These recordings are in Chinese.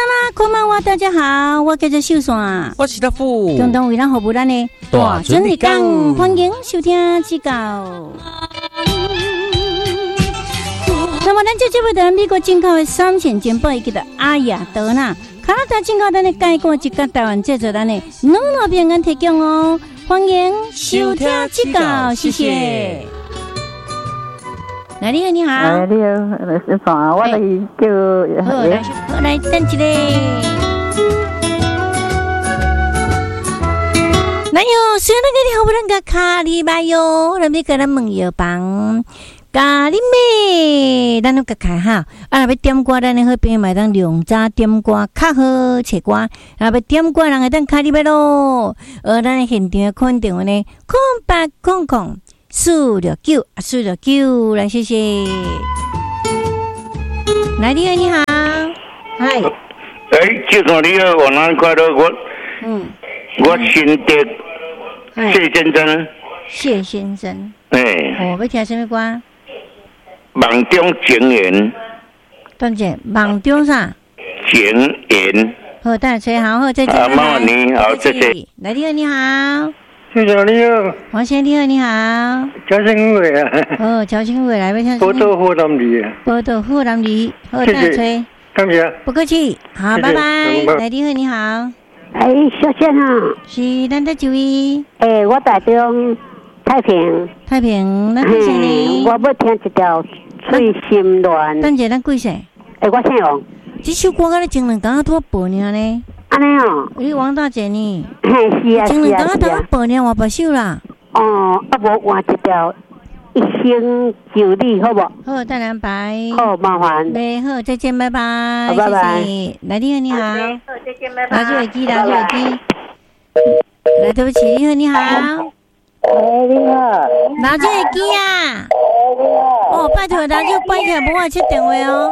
啦，こんばんは，大家好，我叫做秀山， 我是大富， 共同为咱服务咱的大准日讲，欢迎收听指教。那么，咱这节目在美国进口的3千件宝，伊叫做阿雅德纳，加拿大进口咱的介过一个台湾制作咱的软糯饼干提供哦，欢迎收听指教，谢谢。来，你好，你好。 你好，是啥？我来叫。 好，来等一下。来哟，虽然那个你好不能个卡里巴哟，咱们个咱问药房。咖喱妹，咱都个开哈，啊，要点歌，咱的好朋友买当两早点歌，较好切歌，啊，要点歌，人个当咖喱妹咯。咱的现场肯定呢，0800-469-469，来谢谢。来，你好，你好，嗨。 就算你好，晚安快乐，我新的谢先生。 谢先生。要听什么歌？ 梦中情缘， 等者梦中啥？ 情缘。 好，大家好，好，再见。 妈妈你好，谢谢。 来，你好，你好。 先生你好。 黄先生你好，你好。 乔新伟啊。 乔新伟来，要听。 报道河南里啊。 报道河南里，好，大家。 感谢。 不客气，好，拜拜。来，你好，你好。 小先生。 是，咱的几位？ 我台中。太平， 咱贵姓呢？ 我要听一条《醉心乱》。 等者，咱贵姓？ 我姓王。 这首歌我咧前两天拄播呢呢。 安尼哦。 你王大姐呢？ 是啊。 前两天拄播呢，我把首啦。 无换一条《一生就你》，好不？ 好，再两排。 好，麻烦。 好，再见，拜拜。 拜拜。 来，你好，你好。 好，再见，拜拜。 拿出耳机，拿出耳机。来，对不起，你好，你好。 你好， 拿出耳机啊！拜托，拿就关起来，不我接电话哦。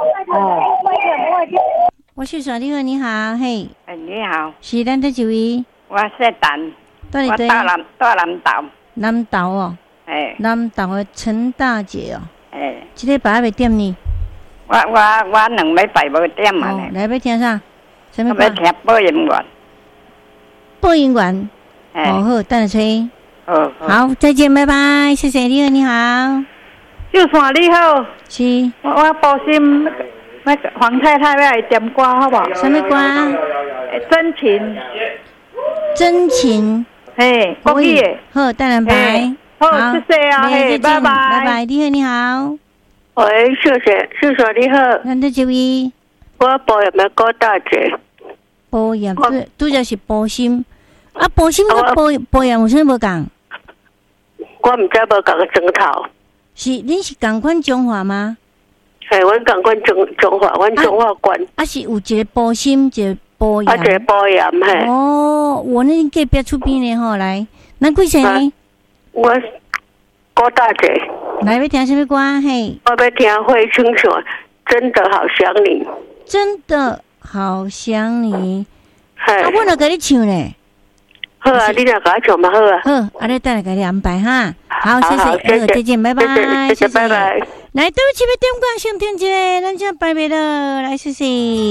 我是说，你好，你好，嘿。 你好。 是咱这几位？ 我姓陈。 我到南投。 南投哦。南投的陈大姐哦。这个拜要点呢？ 我2礼拜无点嘛。 来要听啥？什么歌？我要听播音员。 播音员。好，等下吹。好，再见，拜拜，谢谢你好，你好， 秀山你好， 是， 我报心那个黄太太要来点歌，好不好？ 什么歌？ 真情， 真情， 国语的， 好，当然拜， 好，谢谢啊，拜拜， 拜拜，你好，你好， 喂，秀山你好， 咱这位， 我保养的高大姐， 保养拄就是保心，保心跟保养有啥无共？ 我唔知无共个争头。 是，恁是共款中华吗？ 阮共款中华，阮中华关。 是有一个保心，一个保养。 一个保养我那隔壁出边的吼，来，咱几岁呢？ 我高大姐。 来，要听什么歌？嘿。 我要听惠清泉，真的好想你。 真的好想你。我哪给你唱呢？ 好啊，你若甲我唱嘛好啊。 好，你等下给你安排哈。好，谢谢，再见，拜拜， 谢谢，拜拜。 来，对不起，要点歌，先听一个，咱就拜拜了，来，谢谢。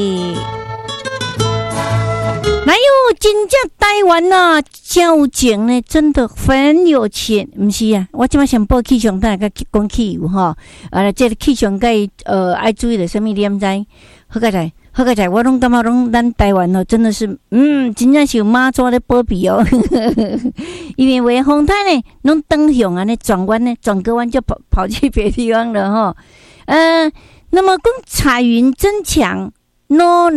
来哟，真正台湾呐，真有情呢，真的很有钱，不是啊？我今麦想报气象，等下甲讲气候哈。这个气象该爱注意的什么点知？好个在，我拢感觉拢咱台湾哦，真的是，真正是有马祖咧保庇哦。因为风台呢，拢转向安尼转弯呢，转个弯就跑去别地方了哈。那么讲彩云增强 ，no，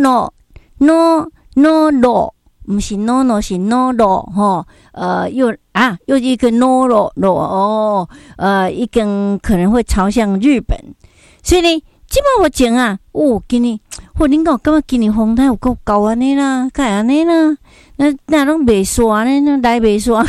不是 no， 是 no 哈。又一个 no 哦，一根可能会朝向日本，所以呢。即摆我讲啊，今年，恁讲感觉今年风台有够高安尼啦，该安尼啦，那拢袂煞呢，那来袂煞。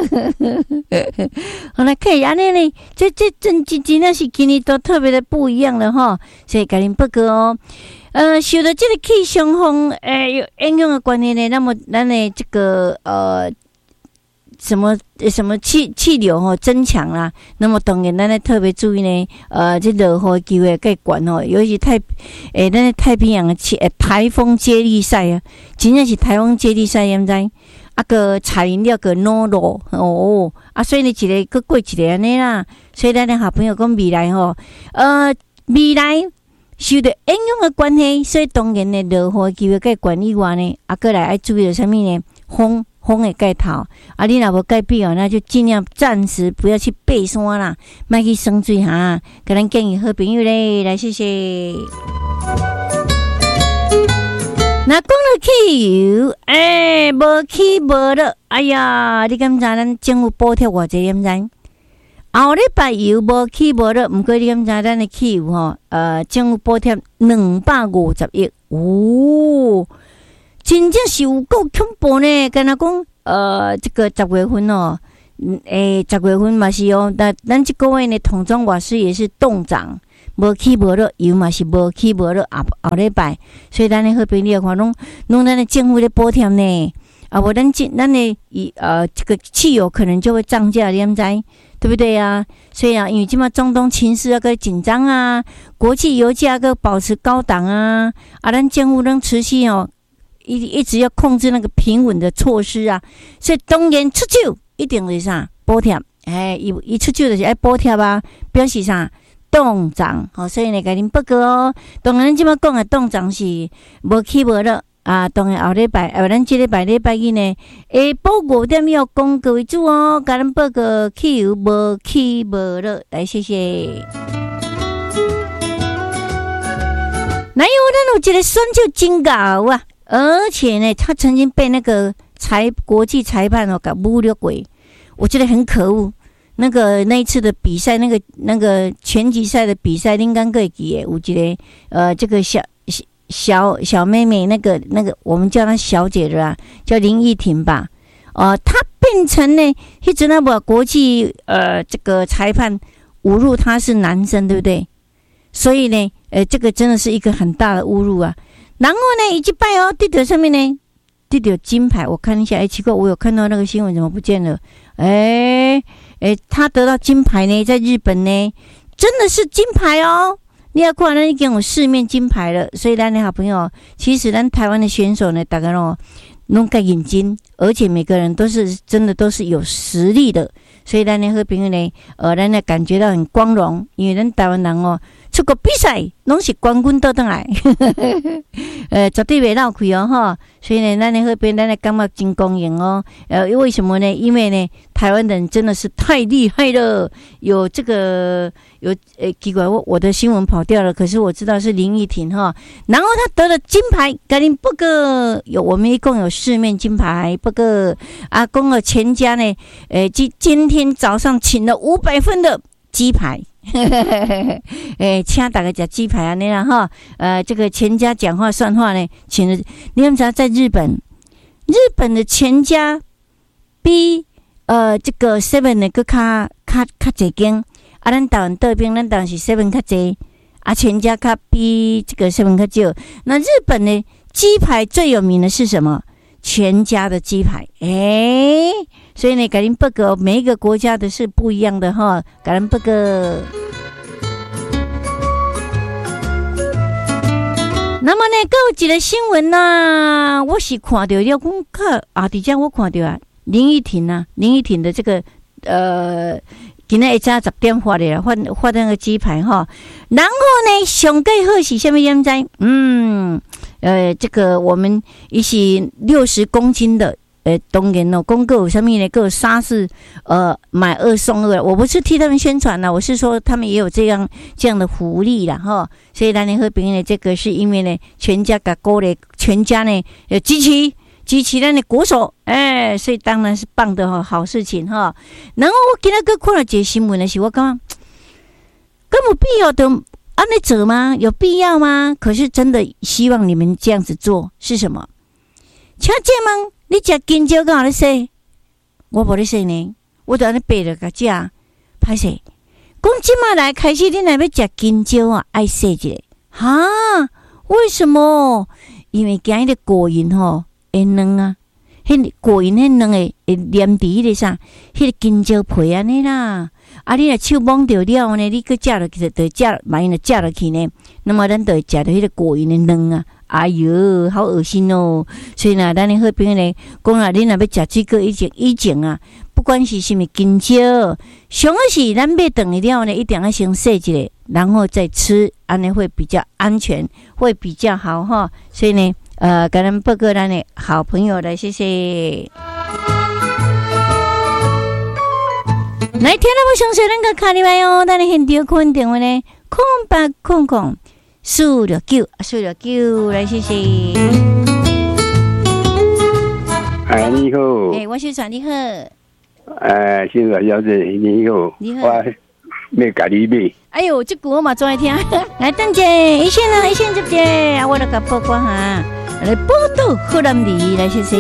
好啦，可以安尼呢，这真的是今年都特别的不一样了哈，所以甲恁报告哦。受到这个气象风影响的关系呢，那么咱的这个什么气流吼增强啦，那么当然咱咧特别注意呢，这热雨机会该管哦，尤其咱的太平洋的台风接力赛啊，真正是台风接力赛，知唔知？啊个彩云了个 no 落哦，啊所以呢一个搁过一个安尼啦，所以咱的好朋友讲未来吼，未来受到影响的关系，所以当然呢热雨机会该管以外呢，啊过来爱注意到什么呢？风的盖头，啊，你若无盖必要，那就尽量暂时不要去爬山啦，莫去耍水哈。给咱建议好朋友咧，来谢谢。那讲到汽油，无起无落，哎呀，你敢知咱政府补贴偌济？敢知？后礼拜油无起无落，毋过你敢知咱的汽油吼？政府补贴250亿，哦。真正是有够恐怖呢！跟他讲，这个10月份哦，10月份嘛是哦，咱这个月呢，桶装瓦斯也是冻涨，无起无落，油嘛是无起无落，后礼拜，所以咱的好朋友看拢咱的政府的补贴呢，无咱的这个汽油可能就会涨价，你知对不对啊？所以啊，因为今嘛中东情势个紧张啊，国际油价个保持高档啊，咱政府能持续哦。一直要控制那个平稳的措施啊，所以当然出手一定是啥补贴，一出手就是爱补贴啊，表示啥冻涨，好，所以呢，给您报告哦。当然，今麦讲的冻涨是无起无落啊，当然后礼拜，咱这礼拜一呢，下晡5点要讲各位主哦，给咱报告汽油无起无落，来谢谢。哪有咱有一个选手真高啊！而且呢，他曾经被那个国际裁判给侮辱过，我觉得很可恶。那一次的比赛，那个拳击赛的比赛，应该可以记得有一个这个小妹妹，那个我们叫她小姐的啊，叫林依婷吧。她变成呢，一直那么国际这个裁判侮辱她是男生，对不对？所以呢，这个真的是一个很大的侮辱啊。然后呢，一拜哦，得到上面呢，得到金牌。我看一下，奇怪，我有看到那个新闻，怎么不见了？他得到金牌呢，在日本呢，真的是金牌哦。你要看，那已经有4面金牌了。所以，咱的好朋友，其实咱台湾的选手呢，大概拢个眼睛，而且每个人都是真的都是有实力的。所以，咱的好朋友呢，咱呢感觉到很光荣，因为咱台湾人哦。出国比赛拢是冠军倒转来，绝对袂闹亏哦哈！所以呢，咱的那边咱的感觉真公平哦。为什么呢？因为呢，台湾人真的是太厉害了，有这个奇怪，我的新闻跑掉了，可是我知道是林依婷哈。然后他得了金牌，赶紧报告我们一共有4面金牌，报告啊，讲了全家呢，今天早上请了500份的鸡排。请大家吃鸡排啊，那样哈，这个全家讲话算话呢，请了。你们知道在日本的全家比这个 Seven 呢个较济间，啊，咱台湾这边咱当然是 Seven 较济，啊，全家较比这个 Seven 较少。那日本呢，鸡排最有名的是什么？全家的鸡排，所以呢，给您报告每一个国家的是不一样的哈，给您报告。那么呢，还有一个新闻呐，我是看到要讲看啊，底下我看到啊，林依婷的这个今天下午10点发的啦，发那个鸡排哈，然后呢，上最好是什么样子？这个我们一起60公斤的，当然哦，公告有什么呢？各有沙士，买2送2。我不是替他们宣传啦，我是说他们也有这样的福利啦哈。所以咱的和平呢，这个是因为呢，全家甲鼓励，全家呢支持咱的国手，所以当然是棒的好事情哈。然后我今天看了这新闻的时候，我感觉根本必要的。按你做吗？有必要吗？可是真的希望你们这样子做是什么？请问你吃香蕉干哪说？我无咧说呢，我就安尼背着个食，歹势。讲即马来开始，你若要吃香蕉啊，爱说一下哈？为什么？因为今日的果蝇会软啊， 迄果蝇迄两个会黏伫迄个啥，迄个金蕉皮安尼啦。啊，你若手摸着了呢，你去食落去就食，万一食落去呢，那么咱就会食到迄个果蝇的卵啊。哎哟，好恶心哦！所以呢，咱的好朋友呢，讲啦，你若要食这个以前啊，不管是什么金蕉，上好是咱买顿了呢，一定要先洗一下，然后再吃，安尼会比较安全，会比较好哈。所以呢，跟咱报告咱的好朋友来，谢谢。来，听了不详细，咱个卡里来哦，咱的现场可电话呢，0800-469，469，来谢谢。 哎，你好。 我是传你好。 先生小姐你好。 你好。 我要甲你买。 哎呦，这句我嘛最爱听。来，邓姐，一线接接，我来甲报告哈，来报道河南梨，来谢谢。